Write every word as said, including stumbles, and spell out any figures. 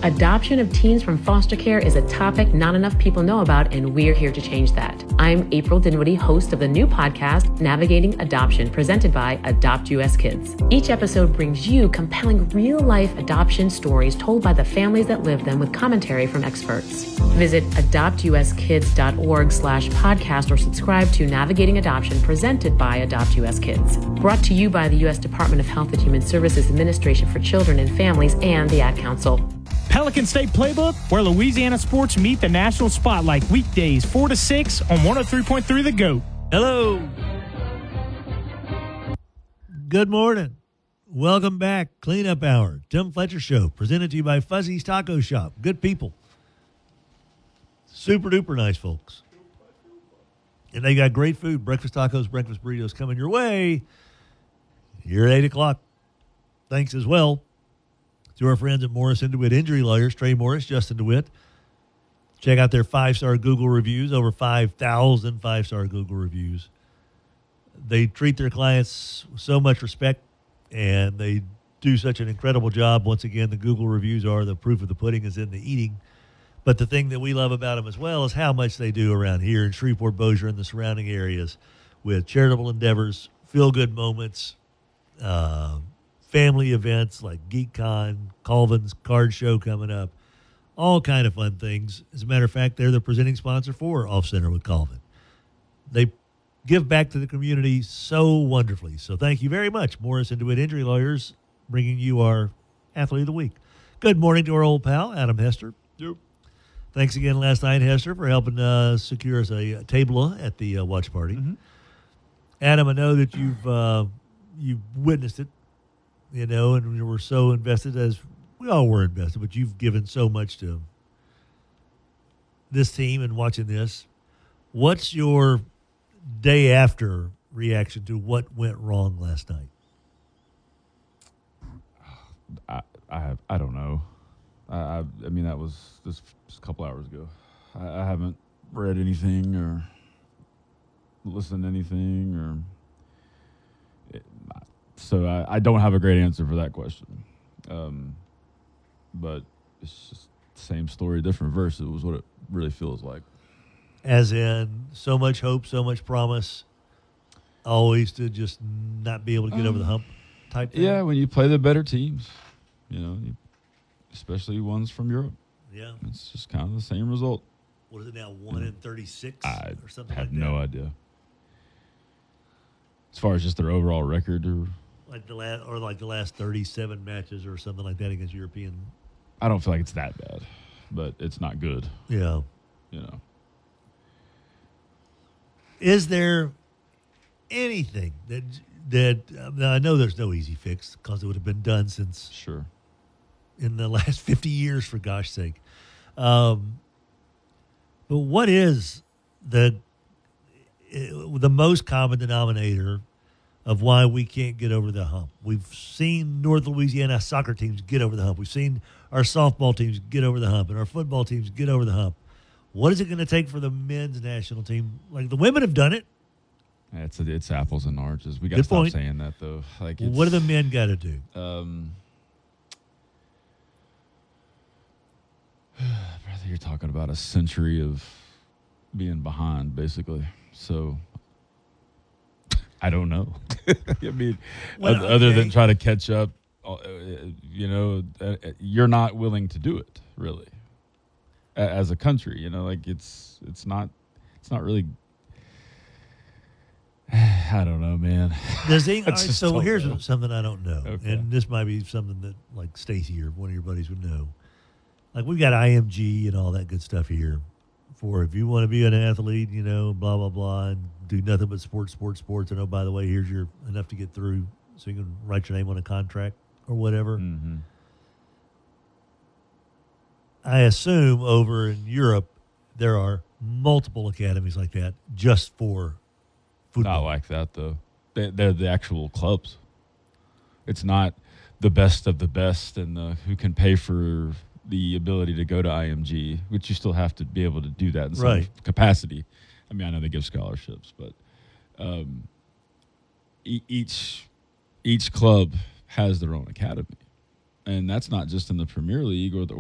Adoption of teens from foster care is a topic not enough people know about, and we're here to change that. I'm April Dinwiddie, host of the new podcast, Navigating Adoption, presented by Adopt U S Kids. Each episode brings you compelling real-life adoption stories told by the families that live them with commentary from experts. Visit adoptuskids.org slash podcast or subscribe to Navigating Adoption, presented by Adopt U S Kids. Brought to you by the U S Department of Health and Human Services Administration for Children and Families and the Ad Council. Pelican State Playbook, where Louisiana sports meet the national spotlight, weekdays four to six on one oh three point three The GOAT. Hello. Good morning. Welcome back. Cleanup Hour. Tim Fletcher Show, presented to you by Fuzzy's Taco Shop. Good people. Super duper nice folks. And they got great food. Breakfast tacos, breakfast burritos coming your way here at eight o'clock. Thanks as well to our friends at Morris and DeWitt Injury Lawyers, Trey Morris, Justin DeWitt. Check out their five-star Google reviews, over five thousand five-star Google reviews. They treat their clients with so much respect, and they do such an incredible job. Once again, the Google reviews are the proof of the pudding is in the eating. But the thing that we love about them as well is how much they do around here in Shreveport, Bossier, and the surrounding areas with charitable endeavors, feel-good moments, uh, family events like GeekCon, Colvin's card show coming up, all kind of fun things. As a matter of fact, they're the presenting sponsor for Off Center with Colvin. They give back to the community so wonderfully. So thank you very much, Morris and DeWitt Injury Lawyers, bringing you our Athlete of the Week. Good morning to our old pal, Adam Hester. Yep. Thanks again last night, Hester, for helping uh, secure us a, a table at the uh, watch party. Mm-hmm. Adam, I know that you've uh, you've witnessed it. You know, and we were so invested, as we all were invested, but you've given so much to this team and watching this. What's your day after reaction to what went wrong last night? I I, have, I don't know. I, I I mean, that was just, just a couple hours ago. I, I haven't read anything or listened to anything or. It, So I, I don't have a great answer for that question. Um, but it's just same story, different verse. It was what it really feels like. As in, so much hope, so much promise, always to just not be able to get um, over the hump type thing? Yeah, when you play the better teams, you know, you, especially ones from Europe. Yeah. It's just kind of the same result. What is it now, one in thirty-six I or something have like that? no idea. As far as just their overall record or... Like the last, or like the last thirty-seven matches or something like that against European. I don't feel like it's that bad, but it's not good. Yeah. You know. Is there anything that that uh, I know there's no easy fix because it would have been done since sure in the last fifty years, for gosh sake. Um, but what is the the most common denominator of why we can't get over the hump? We've seen North Louisiana soccer teams get over the hump. We've seen our softball teams get over the hump and our football teams get over the hump. What is it going to take for the men's national team? Like, the women have done it. Yeah, it's it's apples and oranges. We got to stop point. saying that, though. Like, it's, what do the men got to do? Um, brother, you're talking about a century of being behind, basically. So I don't know. I mean, well, other, other okay. than try to catch up, uh, you know, uh, you're not willing to do it, really, as a country. You know, like it's it's not it's not really. I don't know, man. Does he, all right, so don't here's know. something I don't know, Okay. and this might be something that like Stacy or one of your buddies would know. Like, we've got I M G and all that good stuff here. For if you want to be an athlete, you know, blah blah blah, and do nothing but sports, sports, sports, and oh, by the way, here's your enough to get through, so you can write your name on a contract or whatever. Mm-hmm. I assume over in Europe there are multiple academies like that just for football. Not like that, though. They, they're the actual clubs. It's not the best of the best and the, who can pay for the ability to go to I M G, which you still have to be able to do that in some Right. capacity. I mean, I know they give scholarships, but um, e- each each club has their own academy. And that's not just in the Premier League or the